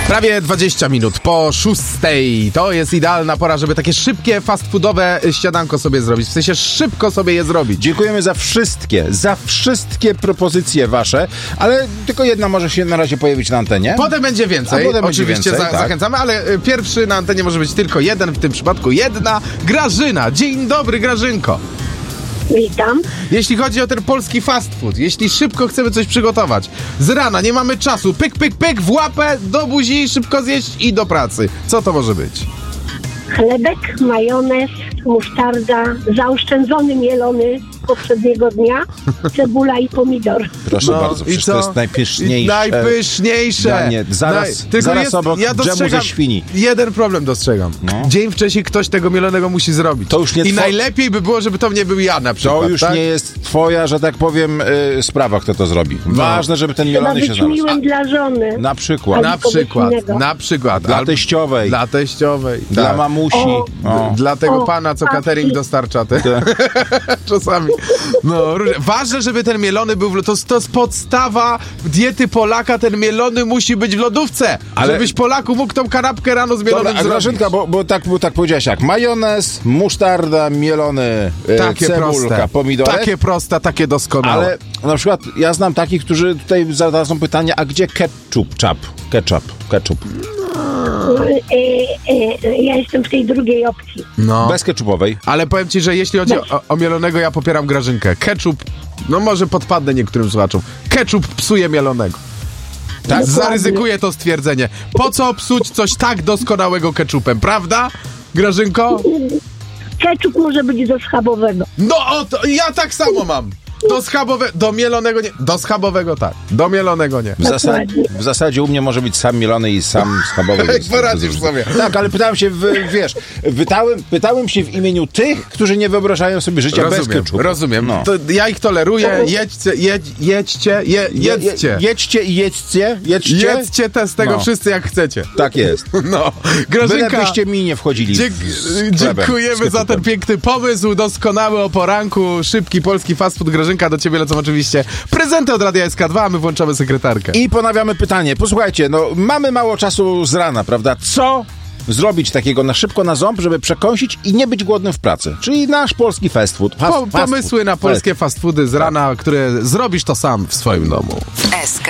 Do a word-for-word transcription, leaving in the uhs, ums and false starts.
Prawie dwadzieścia minut po szóstej. To jest idealna pora, żeby takie szybkie, fast foodowe śniadanko sobie zrobić. W sensie szybko sobie je zrobić. Dziękujemy za wszystkie, za wszystkie propozycje wasze, ale tylko jedna może się na razie pojawić na antenie. Potem będzie więcej. A potem będzie Oczywiście więcej, za, tak. zachęcamy, ale y, pierwszy na antenie może być tylko jeden, w tym przypadku jedna. Grażyna. Dzień dobry, Grażynko. Witam. Jeśli chodzi o ten polski fast food, jeśli szybko chcemy coś przygotować, z rana nie mamy czasu, pyk, pyk, pyk, w łapę, do buzi, szybko zjeść i do pracy. Co to może być? Chlebek, majonez, musztarda, zaoszczędzony mielony poprzedniego dnia, cebula i pomidor. Proszę No, bardzo, i przecież co? to jest najpyszniejsze. I najpyszniejsze. danie. Zaraz, Naj- tylko zaraz jest, obok ja dżemu dostrzegam ze świni. jeden problem dostrzegam. No. Dzień wcześniej ktoś tego mielonego musi zrobić. To już nie I trwa- najlepiej by było, żeby to nie był ja na przykład. To już tak? nie jest twoja, że tak powiem, y, sprawa, kto to zrobi. Ważne, żeby ten Trzeba mielony się być znalazł. miłym dla żony. Na przykład. Ale Na kogoś przykład, innego. na przykład. Dla Albo- teściowej. Dla teściowej. Dla tak. mamusi. O. O. Dla tego O, pana, co patrzcie. catering dostarcza. Te. Czasami. No, różnie. Ważne, żeby ten mielony był w, to, to jest podstawa diety Polaka. Ten mielony musi być w lodówce. Ale- Żebyś Polaku mógł tą kanapkę rano z mielonym Dobra, a zrobić. Grażynka, bo, bo, tak, bo tak powiedziałaś jak majonez, musztarda, mielony, y, Takie cebulka, proste. pomidorek. Takie proste, takie doskonałe. Ale na przykład ja znam takich, którzy tutaj zadadzą pytanie, a gdzie ketchup, czap, ketchup, ketchup? E, e, e, ja jestem w tej drugiej opcji. No. Bez ketchupowej. Ale powiem ci, że jeśli chodzi o, o mielonego, ja popieram Grażynkę. Ketchup, no może podpadnę niektórym słuchaczom. Ketchup psuje mielonego. Tak, zaryzykuję to stwierdzenie. Po co psuć coś tak doskonałego ketchupem, prawda, Grażynko? Ketchup może być do schabowego. No o to, ja tak samo mam. Do schabowe, do mielonego nie. Do schabowego tak, do mielonego nie. W, zasa- w zasadzie u mnie może być sam mielony i sam schabowy. Jak poradzisz sobie. Tak, ale pytałem się, w, wiesz, pytałem, pytałem się w imieniu tych, którzy nie wyobrażają sobie życia bez Rozumiem, ketchupu. rozumiem. No. To ja ich toleruję, jedźcie, jedź, jedźcie, je, jedzcie. Je, jedźcie i jedźcie, jedźcie. Jedzcie te z tego No. wszyscy jak chcecie. Tak jest. No, Grażynka, Bylebyście mi nie wchodzili Dzie- w sklepem, dziękujemy z za ten ketchupem. piękny pomysł, doskonały o poranku, szybki polski fast food. Grażynka, do ciebie lecą oczywiście prezenty od Radia S K dwa, a my włączamy sekretarkę. I ponawiamy pytanie. Posłuchajcie, no mamy mało czasu z rana, prawda? Co zrobić takiego na szybko, na ząb, żeby przekąsić i nie być głodnym w pracy? Czyli nasz polski fast food. Fast, Po, fast pomysły food. na polskie fast foody z rana, które zrobisz to sam w swoim domu. S K